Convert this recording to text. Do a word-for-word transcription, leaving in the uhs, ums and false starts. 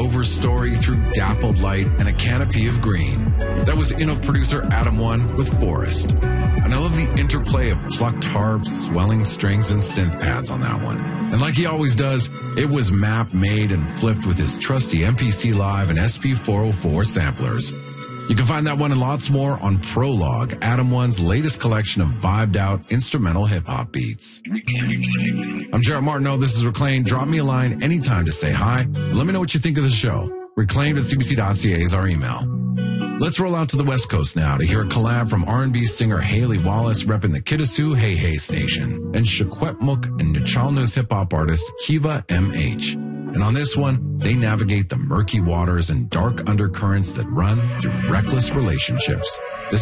Dover story through dappled light and a canopy of green. That was Inno producer Adam One with Forest. And I love the interplay of plucked harps, swelling strings, and synth pads on that one. And like he always does, it was map made and flipped with his trusty M P C Live and S P four oh four samplers. You can find that one and lots more on Prologue, Adam One's latest collection of vibed out instrumental hip-hop beats. I'm Jarrett Martineau. This is Reclaimed. Drop me a line anytime to say hi. And let me know what you think of the show. Reclaimed at C B C dot C A is our email. Let's roll out to the West Coast now to hear a collab from R and B singer Haley Wallace repping the Kitasoo Hey Hey station and Secwepemc and Nuchalnu's hip-hop artist Kiva M H. And on this one, they navigate the murky waters and dark undercurrents that run through reckless relationships. This